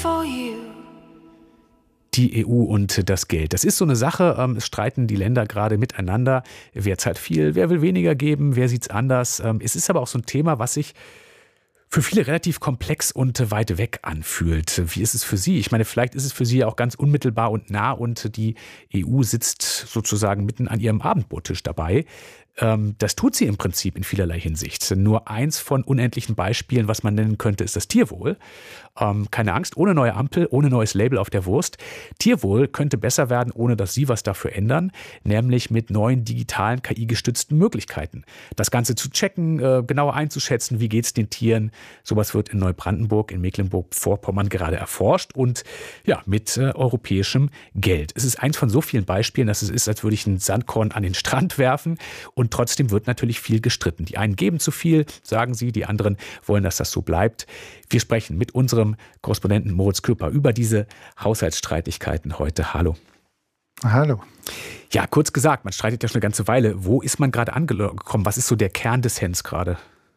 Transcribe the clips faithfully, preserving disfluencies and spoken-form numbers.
Die E U und das Geld. Das ist so eine Sache, ähm, es streiten die Länder gerade miteinander. Wer zahlt viel, wer will weniger geben, wer sieht's anders. Ähm, es ist aber auch so ein Thema, was sich für viele relativ komplex und weit weg anfühlt. Wie ist es für Sie? Ich meine, vielleicht ist es für Sie ja auch ganz unmittelbar und nah und die E U sitzt sozusagen mitten an ihrem Abendbrottisch dabei. Das tut sie im Prinzip in vielerlei Hinsicht. Nur eins von unendlichen Beispielen, was man nennen könnte, ist das Tierwohl. Ähm, keine Angst, ohne neue Ampel, ohne neues Label auf der Wurst. Tierwohl könnte besser werden, ohne dass Sie was dafür ändern, nämlich mit neuen digitalen K I-gestützten Möglichkeiten. Das Ganze zu checken, äh, genauer einzuschätzen, wie geht's den Tieren. Sowas wird in Neubrandenburg, in Mecklenburg-Vorpommern gerade erforscht und ja, mit äh, europäischem Geld. Es ist eins von so vielen Beispielen, dass es ist, als würde ich ein Sandkorn an den Strand werfen. Und trotzdem wird natürlich viel gestritten. Die einen geben zu viel, sagen sie, die anderen wollen, dass das so bleibt. Wir sprechen mit unserem Korrespondenten Moritz Küpper über diese Haushaltsstreitigkeiten heute. Hallo. Hallo. Ja, kurz gesagt, man streitet ja schon eine ganze Weile. Wo ist man gerade angekommen? Was ist so der Kerndissens gerade?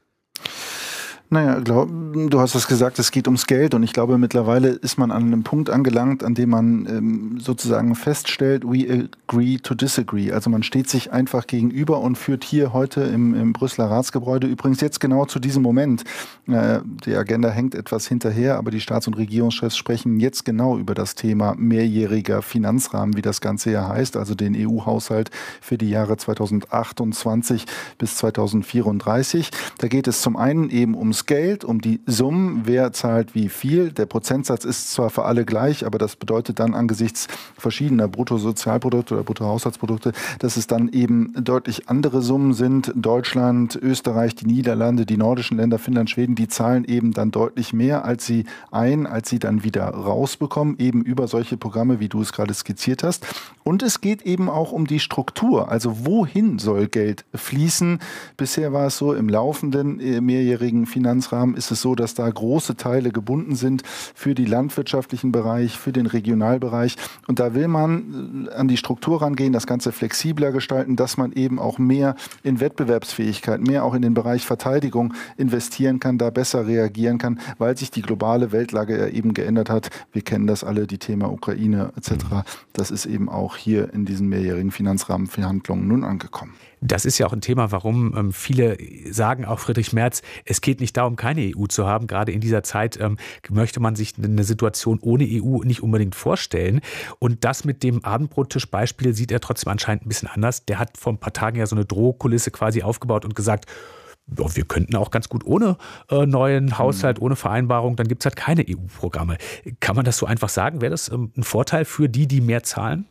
Naja, glaub, du hast es gesagt, es geht ums Geld und ich glaube, mittlerweile ist man an einem Punkt angelangt, an dem man ähm, sozusagen feststellt, we agree to disagree. Also man steht sich einfach gegenüber und führt hier heute im, im Brüsseler Ratsgebäude, übrigens jetzt genau zu diesem Moment, äh, die Agenda hängt etwas hinterher, aber die Staats- und Regierungschefs sprechen jetzt genau über das Thema mehrjähriger Finanzrahmen, wie das Ganze ja heißt, also den E U-Haushalt für die Jahre zweitausendachtundzwanzig bis zweitausendvierunddreißig. Da geht es zum einen eben ums Geld, um die Summen, wer zahlt wie viel. Der Prozentsatz ist zwar für alle gleich, aber das bedeutet dann angesichts verschiedener Bruttosozialprodukte oder Bruttohaushaltsprodukte, dass es dann eben deutlich andere Summen sind. Deutschland, Österreich, die Niederlande, die nordischen Länder, Finnland, Schweden, die zahlen eben dann deutlich mehr, als sie ein, als sie dann wieder rausbekommen, eben über solche Programme, wie du es gerade skizziert hast. Und es geht eben auch um die Struktur, also wohin soll Geld fließen. Bisher war es so, im laufenden mehrjährigen Finanzrahmen ist es so, dass da große Teile gebunden sind für den landwirtschaftlichen Bereich, für den Regionalbereich. Und da will man an die Struktur rangehen, das Ganze flexibler gestalten, dass man eben auch mehr in Wettbewerbsfähigkeit, mehr auch in den Bereich Verteidigung investieren kann, da besser reagieren kann, weil sich die globale Weltlage ja eben geändert hat. Wir kennen das alle, die Thema Ukraine et cetera. Das ist eben auch hier in diesen mehrjährigen Finanzrahmenverhandlungen nun angekommen. Das ist ja auch ein Thema, warum ähm, viele sagen, auch Friedrich Merz, es geht nicht darum, keine E U zu haben. Gerade in dieser Zeit ähm, möchte man sich eine Situation ohne E U nicht unbedingt vorstellen. Und das mit dem Abendbrottisch-Beispiel sieht er trotzdem anscheinend ein bisschen anders. Der hat vor ein paar Tagen ja so eine Drohkulisse quasi aufgebaut und gesagt, ja, wir könnten auch ganz gut ohne äh, neuen Haushalt, ohne Vereinbarung, dann gibt es halt keine E U-Programme. Kann man das so einfach sagen? Wäre das ähm, ein Vorteil für die, die mehr zahlen?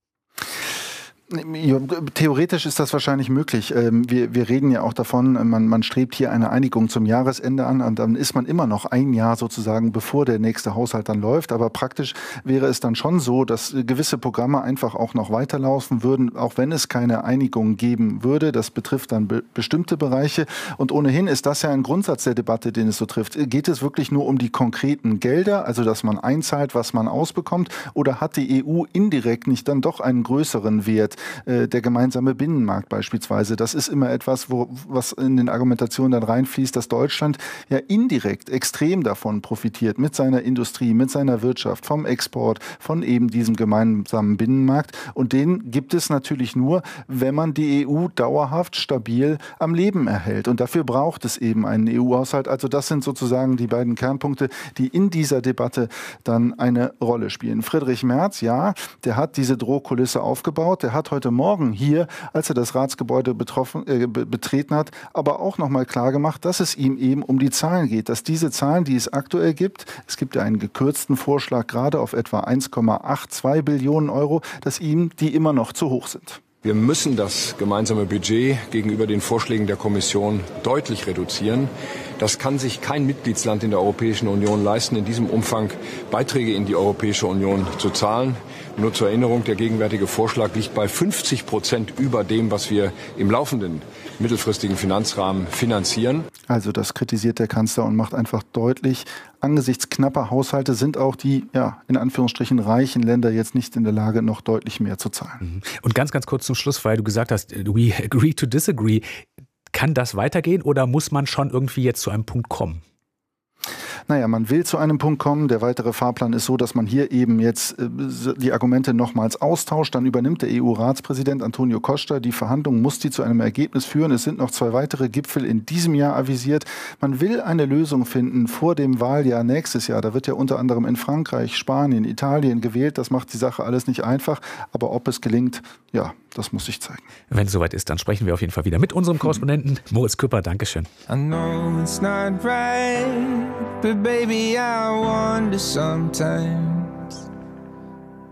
Ja, theoretisch ist das wahrscheinlich möglich. Wir, wir reden ja auch davon, man, man strebt hier eine Einigung zum Jahresende an und dann ist man immer noch ein Jahr sozusagen, bevor der nächste Haushalt dann läuft. Aber praktisch wäre es dann schon so, dass gewisse Programme einfach auch noch weiterlaufen würden, auch wenn es keine Einigung geben würde. Das betrifft dann be- bestimmte Bereiche. Und ohnehin ist das ja ein Grundsatz der Debatte, den es so trifft. Geht es wirklich nur um die konkreten Gelder, also dass man einzahlt, was man ausbekommt, oder hat die E U indirekt nicht dann doch einen größeren Wert? Der gemeinsame Binnenmarkt beispielsweise. Das ist immer etwas, wo, was in den Argumentationen dann reinfließt, dass Deutschland ja indirekt extrem davon profitiert, mit seiner Industrie, mit seiner Wirtschaft, vom Export, von eben diesem gemeinsamen Binnenmarkt. Und den gibt es natürlich nur, wenn man die E U dauerhaft stabil am Leben erhält. Und dafür braucht es eben einen E U-Haushalt. Also das sind sozusagen die beiden Kernpunkte, die in dieser Debatte dann eine Rolle spielen. Friedrich Merz, ja, der hat diese Drohkulisse aufgebaut, der hat heute Morgen hier, als er das Ratsgebäude betroffen, äh, betreten hat, aber auch nochmal klar gemacht, dass es ihm eben um die Zahlen geht, dass diese Zahlen, die es aktuell gibt, es gibt ja einen gekürzten Vorschlag gerade auf etwa eins Komma zweiundachtzig Billionen Euro, dass ihm die immer noch zu hoch sind. Wir müssen das gemeinsame Budget gegenüber den Vorschlägen der Kommission deutlich reduzieren. Das kann sich kein Mitgliedsland in der Europäischen Union leisten, in diesem Umfang Beiträge in die Europäische Union zu zahlen. Nur zur Erinnerung, der gegenwärtige Vorschlag liegt bei fünfzig Prozent über dem, was wir im laufenden mittelfristigen Finanzrahmen finanzieren. Also das kritisiert der Kanzler und macht einfach deutlich, angesichts knapper Haushalte sind auch die, ja, in Anführungsstrichen reichen Länder jetzt nicht in der Lage, noch deutlich mehr zu zahlen. Und ganz, ganz kurz zum Schluss, weil du gesagt hast, we agree to disagree. Kann das weitergehen oder muss man schon irgendwie jetzt zu einem Punkt kommen? Naja, man will zu einem Punkt kommen. Der weitere Fahrplan ist so, dass man hier eben jetzt äh, die Argumente nochmals austauscht. Dann übernimmt der E U-Ratspräsident Antonio Costa die Verhandlungen, muss die zu einem Ergebnis führen. Es sind noch zwei weitere Gipfel in diesem Jahr avisiert. Man will eine Lösung finden vor dem Wahljahr nächstes Jahr. Da wird ja unter anderem in Frankreich, Spanien, Italien gewählt. Das macht die Sache alles nicht einfach. Aber ob es gelingt, ja, das muss sich zeigen. Wenn es soweit ist, dann sprechen wir auf jeden Fall wieder mit unserem Korrespondenten Moritz Küpper. Dankeschön. I know it's not right, but baby, I wonder sometimes.